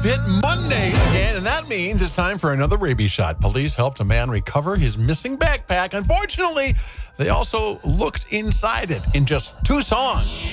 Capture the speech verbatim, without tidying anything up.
hit Monday again, and that means it's time for another rabies shot. Police helped a man recover his missing backpack. Unfortunately, they also looked inside it in just two songs.